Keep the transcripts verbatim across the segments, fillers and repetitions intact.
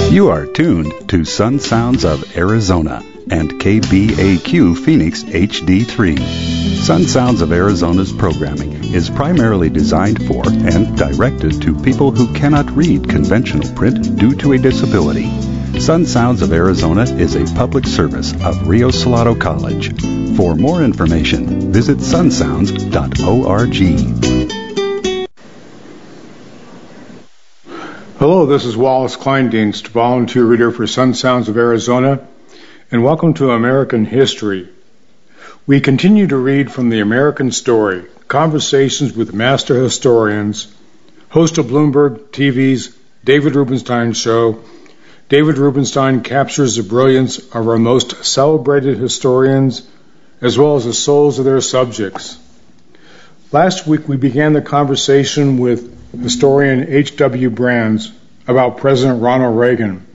You are tuned to Sun Sounds of Arizona and K B A Q Phoenix H D three. Sun Sounds of Arizona's programming is primarily designed for and directed to people who cannot read conventional print due to a disability. Sun Sounds of Arizona is a public service of Rio Salado College. For more information, visit sun sounds dot org. Hello, this is Wallace Kleindienst, volunteer reader for Sun Sounds of Arizona, and welcome to American History. We continue to read from the American Story, Conversations with Master Historians, host of Bloomberg T V's David Rubenstein Show. David Rubenstein captures the brilliance of our most celebrated historians, as well as the souls of their subjects. Last week we began the conversation with historian H W Brands about President Ronald Reagan.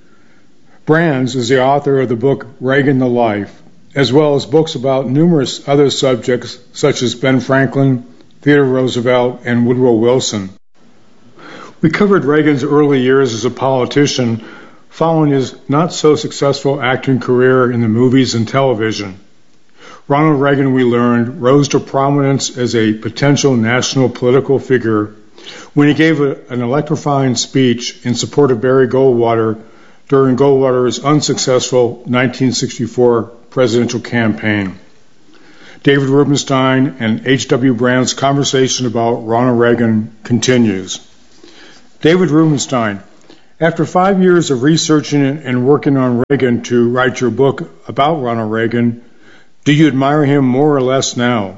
Brands is the author of the book Reagan the Life, as well as books about numerous other subjects such as Ben Franklin, Theodore Roosevelt, and Woodrow Wilson. We covered Reagan's early years as a politician following his not-so-successful acting career in the movies and television. Ronald Reagan, we learned, rose to prominence as a potential national political figure when he gave a, an electrifying speech in support of Barry Goldwater during Goldwater's unsuccessful nineteen sixty-four presidential campaign. David Rubenstein and H W Brands' conversation about Ronald Reagan continues. David Rubenstein, after five years of researching and working on Reagan to write your book about Ronald Reagan, do you admire him more or less now?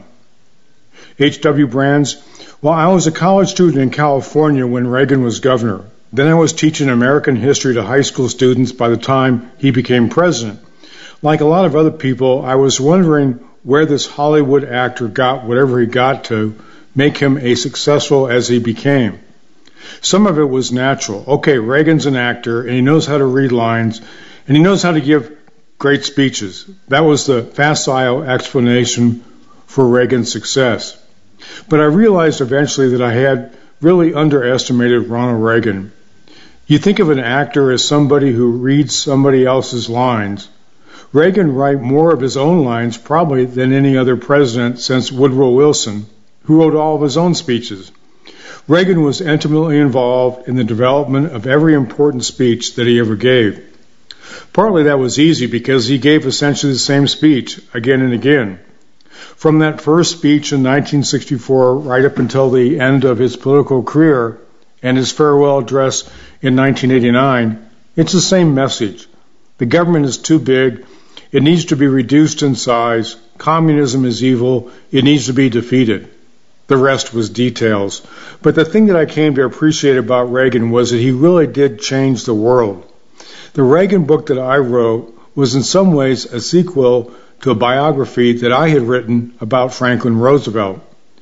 H W Brands, well, I was a college student in California when Reagan was governor. Then I was teaching American history to high school students by the time he became president. Like a lot of other people, I was wondering where this Hollywood actor got whatever he got to make him as successful as he became. Some of it was natural. Okay, Reagan's an actor, and he knows how to read lines, and he knows how to give great speeches. That was the facile explanation for Reagan's success. But I realized eventually that I had really underestimated Ronald Reagan. You think of an actor as somebody who reads somebody else's lines. Reagan wrote more of his own lines probably than any other president since Woodrow Wilson, who wrote all of his own speeches. Reagan was intimately involved in the development of every important speech that he ever gave. Partly that was easy because he gave essentially the same speech again and again. From that first speech in nineteen sixty-four right up until the end of his political career and his farewell address in nineteen eighty-nine, it's the same message. The government is too big. It needs to be reduced in size. Communism is evil. It needs to be defeated. The rest was details. But the thing that I came to appreciate about Reagan was that he really did change the world. The Reagan book that I wrote was in some ways a sequel to a biography that I had written about Franklin Roosevelt.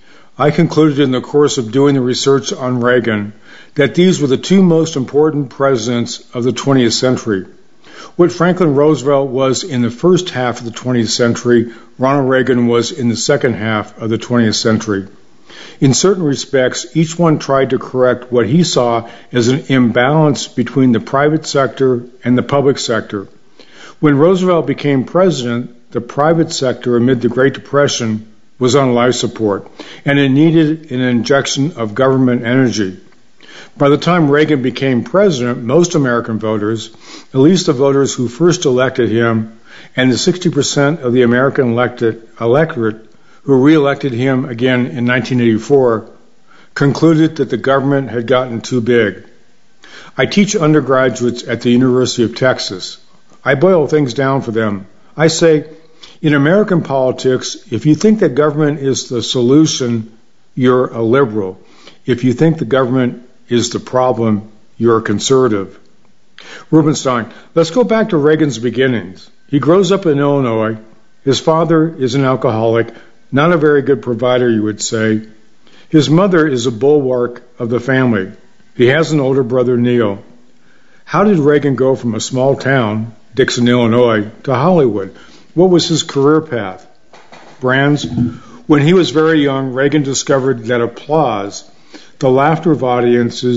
I concluded in the course of doing the research on Reagan that these were the two most important presidents of the twentieth century. What Franklin Roosevelt was in the first half of the twentieth century, Ronald Reagan was in the second half of the twentieth century. In certain respects, each one tried to correct what he saw as an imbalance between the private sector and the public sector. When Roosevelt became president, the private sector amid the Great Depression was on life support, and it needed an injection of government energy. By the time Reagan became president, most American voters, at least the voters who first elected him, and the sixty percent of the American elected, electorate who re-elected him again in nineteen eighty-four, concluded that the government had gotten too big. I teach undergraduates at the University of Texas. I boil things down for them. I say, in American politics, if you think that government is the solution, you're a liberal. If you think the government is the problem, you're a conservative. Rubenstein, let's go back to Reagan's beginnings. He grows up in Illinois. His father is an alcoholic, not a very good provider, you would say. His mother is a bulwark of the family. He has an older brother, Neil. How did Reagan go from a small town, Dixon, Illinois, to Hollywood? What was his career path? Brands, when he was very young, Reagan discovered that applause, the laughter of audiences,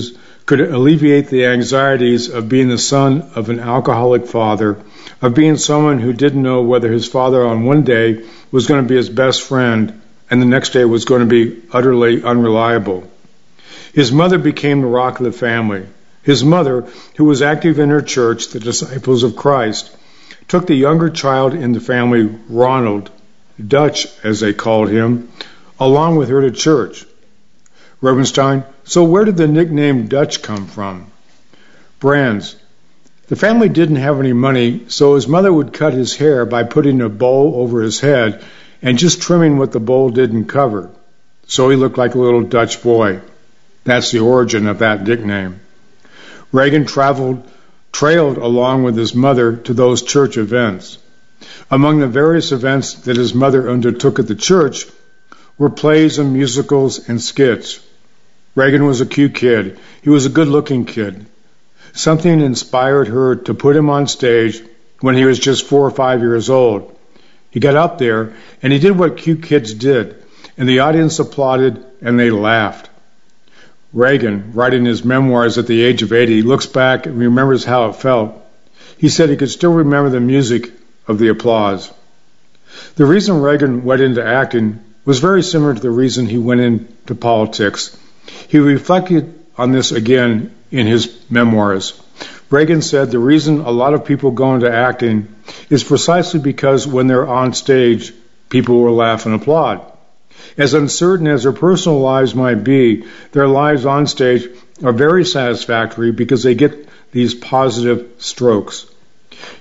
could alleviate the anxieties of being the son of an alcoholic father, of being someone who didn't know whether his father on one day was going to be his best friend and the next day was going to be utterly unreliable. His mother became the rock of the family. His mother, who was active in her church, the Disciples of Christ, took the younger child in the family, Ronald, Dutch as they called him, along with her to church. Reverend Stein, so where did the nickname Dutch come from? Brands. The family didn't have any money, so his mother would cut his hair by putting a bowl over his head and just trimming what the bowl didn't cover. So he looked like a little Dutch boy. That's the origin of that nickname. Reagan traveled, trailed along with his mother to those church events. Among the various events that his mother undertook at the church were plays and musicals and skits. Reagan was a cute kid. He was a good-looking kid. Something inspired her to put him on stage when he was just four or five years old. He got up there, and he did what cute kids did, and the audience applauded, and they laughed. Reagan, writing his memoirs at the age of eighty, looks back and remembers how it felt. He said he could still remember the music of the applause. The reason Reagan went into acting was very similar to the reason he went into politics. He reflected on this again in his memoirs. Reagan said the reason a lot of people go into acting is precisely because when they're on stage, people will laugh and applaud. As uncertain as their personal lives might be, their lives on stage are very satisfactory because they get these positive strokes.